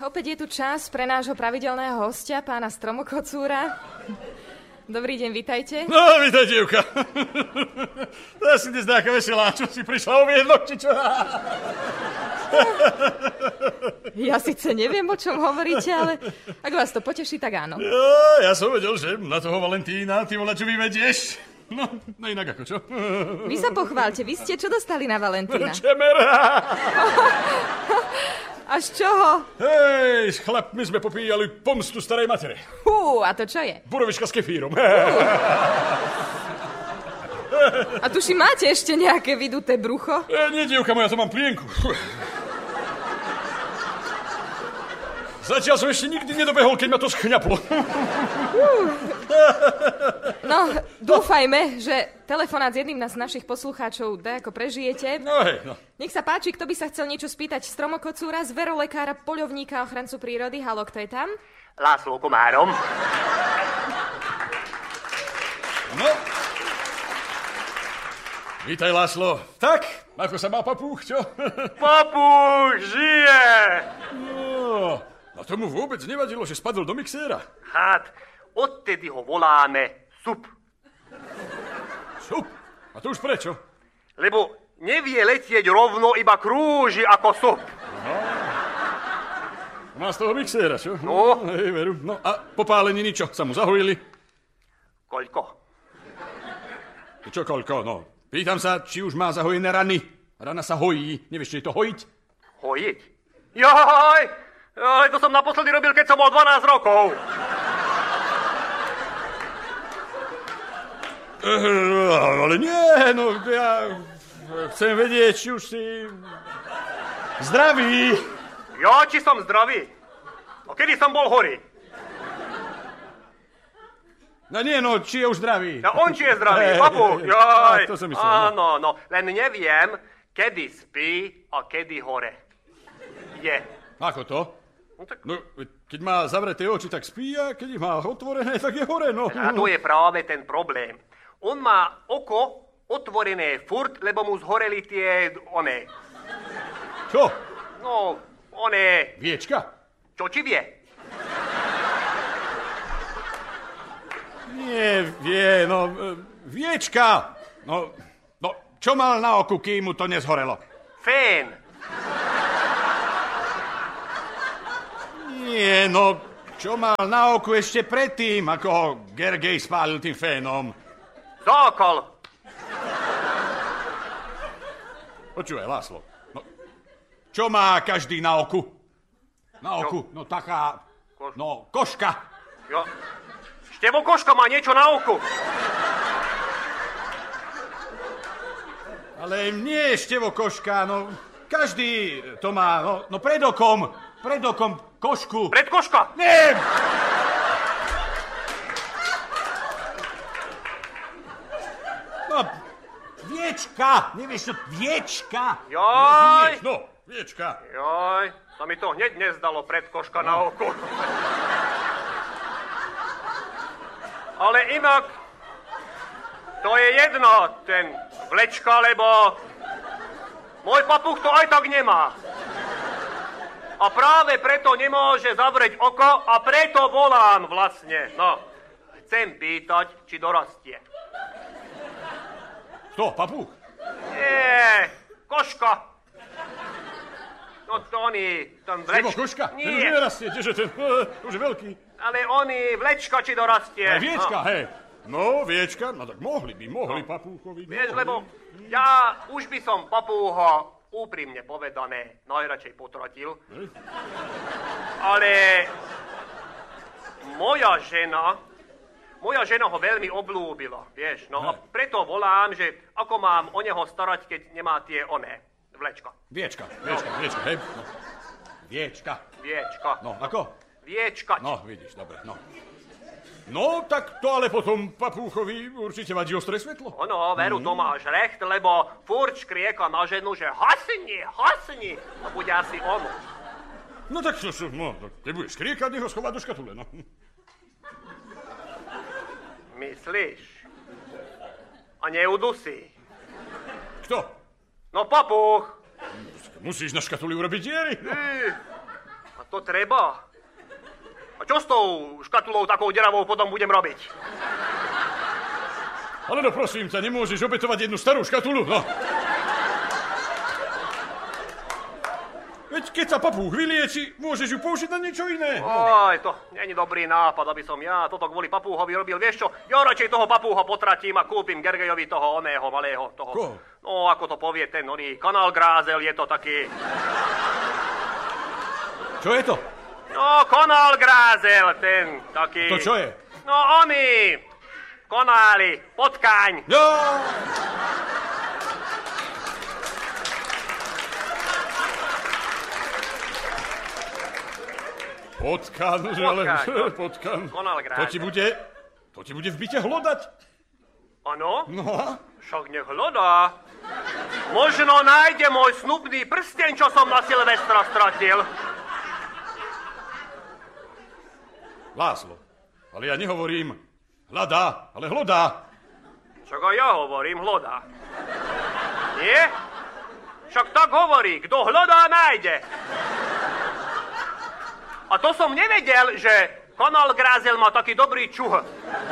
Opäť je tu čas pre nášho pravidelného hostia, pána Stromokocúra. Dobrý deň, vitajte. No, vítaj, dievka. To je asi dnes nejaká veselá, čo si prišla o viedlok, či čo? Ja síce neviem, o čom hovoríte, ale ak vás to poteší, tak áno. Ja som vedel, že na toho Valentína ty vole, čo vymedieš. No inak ako čo? Vy sa pochválte, vy ste čo dostali na Valentína? Čemera! A z čoho? Hej, s chlapmi sme popíjali pomstu starej matere. A to čo je? Borovička s kefírom. A tuši máte ešte nejaké vyduté brucho? Nie, dievka moja, to mám plienku. Zatiaľ som ešte nikdy nedobehol, keď ma to schňaplo. No, dúfajme, že telefonát s jedným z našich poslucháčov dajako prežijete. No hej, no. Nech sa páči, kto by sa chcel niečo spýtať Stromokocúra, zverolekára, poľovníka, ochrancu prírody. Haló, kto je tam? László Komárom. No. Vítaj, László. Tak, ako sa má papúch, čo? Papúch žije! No, a tomu vôbec nevadilo, že spadol do mixéra. Hát, odtedy ho voláme Sup. Sup? A to už prečo? Lebo nevie letieť rovno, iba krúži ako sup. Má z toho mixéra, čo? No. Hej, veru. No a popálení ničo, sa mu zahojili? Koľko? Čo koľko, no. Pýtam sa, či už má zahojené rany. Rana sa hojí. Nevieš, či je to hojiť? Hojiť? Jaj, to som naposledy robil, keď som mal 12 rokov. Ale nie, no ja chcem vedieť, či už si zdravý. Ja, či som zdravý? A kedy som bol horý? No nie, no, či je už zdravý. Ja, on či je zdravý, papu. Jaj, to som myslel. Áno, no, len neviem, kedy spí a kedy hore. Je. Ako to? No, tak... No, keď má zavreté oči, tak spí, a keď ich má otvorené, tak je hore, no. A to je práve ten problém. On má oko otvorené furt, lebo mu zhoreli tie, one... Čo? No, one... Viečka? Čo ti vie? Nie, vie, no, viečka. No, čo mal na oku, kým mu to nezhorelo? Fén. Nie, no, čo mal na oku ešte predtým, ako ho Gergej spálil tým fénom? Zákal. Počúvaj, László, no, čo má každý na oku? Na oku, no taká, no, koška. Jo. Števo koška má niečo na oku. Ale nie števo koška, no, každý to má, no pred okom košku. Pred koška? Nie! No, viečka, nevieš čo, viečka. Joj. No, viečka. Joj, sa mi to hneď nezdalo pred koška na oku. Ale inak, to je jedno, ten vlečka, lebo môj papuch to aj tak nemá. A práve preto nemôže zavrieť oko a preto volám vlastne. No, chcem pýtať, či dorastie. Kto, papuch? Nie, koška. No to oni, ten vlečka. Nebo koška? Nie. Ten už nerastie, kdeže ten, už je veľký. Ale oni, vlečka, či dorastie. Viečka, hej. No, viečka, no tak mohli papúchovi. Vieš, lebo ja už by som papúho úprimne povedané najradšej potratil. Ale moja žena ho veľmi oblúbila, vieš. No a preto volám, že ako mám o neho starať, keď nemá tie vlečka. Viečka, hej. No. Viečka. No, ako? Viečkať. No, vidíš, dobre, no. No, tak to ale potom papúchovi určite vadí ostré svetlo. Ono, veru, to máš recht, lebo furt škrieka na ženu, že hasni. To bude asi ono. No tak čo, no, keď budeš škriekať, nech ho schová do škatule, no. Myslíš? A neudusí? Kto? No, papuch. Musíš na škatuli urobiť diery. No. A to treba. A čo s tou škatulou takou deravou potom budem robiť? Ale no prosím ťa, nemôžeš obetovať jednu starú škatulu, no. Veď keď sa papúch vylieči, môžeš ju použiť na niečo iné. Oj, to není dobrý nápad, aby som ja toto kvôli papúhovi robil. Vieš čo, ja radšej toho papúha potratím a kúpim Gergejovi toho oného malého, toho. Koho? No, ako to povie ten oný kanálgrázel, je to taký... Čo je to? No, kanálgrázel, ten taký... To čo je? No, oni, konály, potkaň. No! Potkan, že ale... Potkan. To ti bude v byte hlodať. Áno? No a? Však nech hľadá. Možno nájde môj snubný prsteň, čo som na Silvestra stratil. Láslo, ale ja nehovorím hľadá, ale hlodá. Však aj ja hovorím hľadá. Nie? Však tak hovorí, kto hľadá, nájde. A to som nevedel, že kanálgrázel má taký dobrý čuh.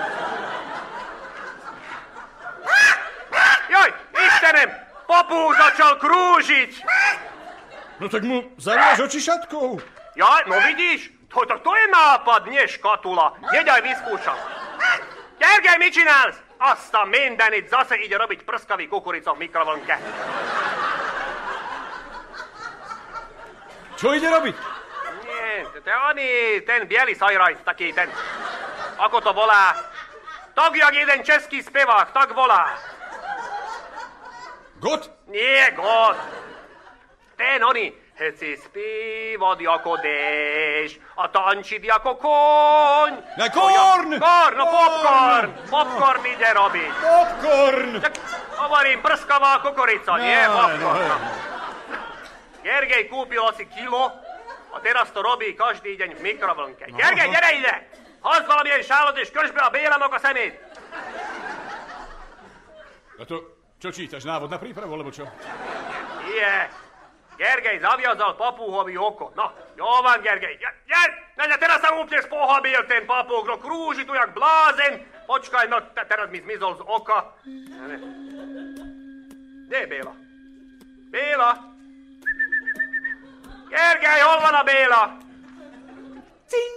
Joj, ištenem, papúch začal krúžiť. No tak mu zaviaž oči šatkou. Ja, no vidíš, to je nápad, nie škatula. Nedaj vyskúšam. Gergej Mičinals, asta mindenit zase ide robiť prskavý kukuricov v mikrovlnke. Čo ide robiť? Ten biely sajrajt, taký ten, ako to volá, tak jak jeden český spevák, tak volá. Got? Nie, God. Ten heci spívať ako déšť a tančiť ako koň. Na korn! Korn, no popcorn. Popcorn ide robiť. Popcorn! Tak hovorím, prskavá kukurica, nie popcorn. Gergej kúpil asi kilo a teraz to robí každý deň v mikrovlnke. Gergej, kde ide? Hazvala mi šáloty, škršbe a bielanok a semít. A to, čo čítaš, návod na prípravu, alebo čo? Nie. Gergej zaviazal papúhovi oko. No, Jovan, Gergej. Teraz sa úplne spohabil ten papúch, no krúži tu jak blázen. Počkaj, no teraz mi zmizol z oka. Kde je Béla? Béla? Gergely, hol van a Béla? Cing!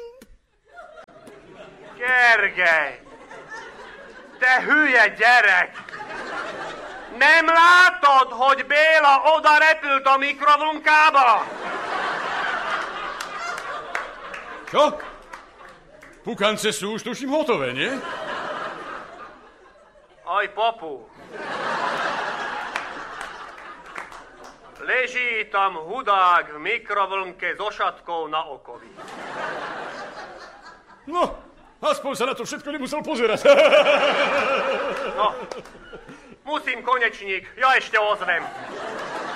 Gergely! Te hülye gyerek! Nem látod, hogy Béla oda repült a mikrovlnkába? Čo? Pukance sú už tuším hotové, nie? Aj papu. Leží tam hudák v mikrovlnke so šatkou na okovi. No, aspoň sa na to všetko nemusel pozerať. No, musím konečník, ja ešte ozvem.